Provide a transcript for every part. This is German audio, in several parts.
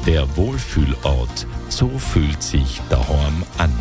Der Wohlfühlort. So fühlt sich daheim an.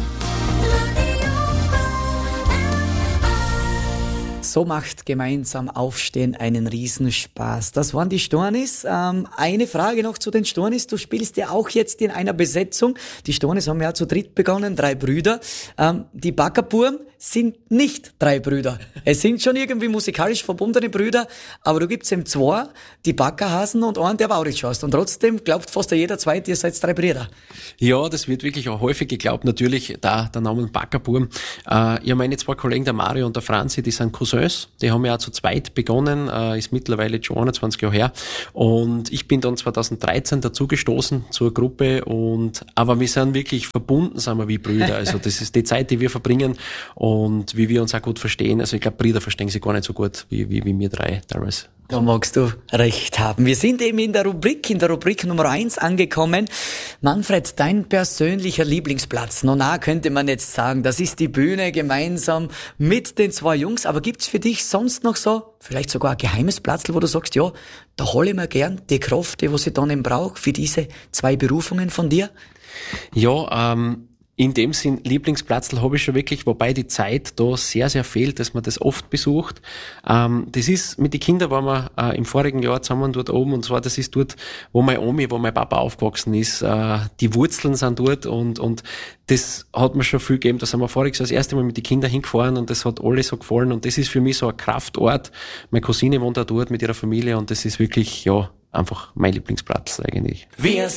So macht gemeinsam Aufstehen einen Riesenspaß. Das waren die Stornis. Eine Frage noch zu den Stornis. Du spielst ja auch jetzt in einer Besetzung. Die Stornis haben ja zu dritt begonnen, 3 Brüder. Die Backerburm sind nicht 3 Brüder. Es sind schon irgendwie musikalisch verbundene Brüder, aber du gibt's eben 2, die Backerhasen und einen, der Bauritsch heißt. Und trotzdem glaubt fast jeder Zweite, ihr seid 3 Brüder. Ja, das wird wirklich auch häufig geglaubt. Natürlich, der Name Backerburm. Ja, meine 2 Kollegen, der Mario und der Franzi, die sind Cousins. Die haben ja auch zu zweit begonnen, ist mittlerweile schon 21 Jahre her. Und ich bin dann 2013 dazugestoßen zur Gruppe aber wir sind wirklich verbunden, sind wir wie Brüder. Also das ist die Zeit, die wir verbringen und wie wir uns auch gut verstehen. Also ich glaube, Brüder verstehen sich gar nicht so gut wie wir 3 damals. Da magst du recht haben. Wir sind eben in der Rubrik Nummer 1 angekommen. Manfred, dein persönlicher Lieblingsplatz. Na, könnte man jetzt sagen, das ist die Bühne gemeinsam mit den 2 Jungs. Aber gibt's für dich sonst noch so, vielleicht sogar ein geheimes Platz, wo du sagst, ja, da hole ich mir gern die Kraft, die was ich dann eben brauche für diese 2 Berufungen von dir? Ja, in dem Sinn, Lieblingsplatzl habe ich schon wirklich, wobei die Zeit da sehr, sehr fehlt, dass man das oft besucht. Das ist, mit den Kindern waren wir im vorigen Jahr zusammen dort oben, und zwar, das ist dort, wo meine Omi, wo mein Papa aufgewachsen ist. Die Wurzeln sind dort und das hat mir schon viel gegeben. Da sind wir voriges Jahr das erste Mal mit den Kindern hingefahren und das hat alle so gefallen und das ist für mich so ein Kraftort. Meine Cousine wohnt auch dort mit ihrer Familie und das ist wirklich, ja, einfach mein Lieblingsplatz eigentlich. Wir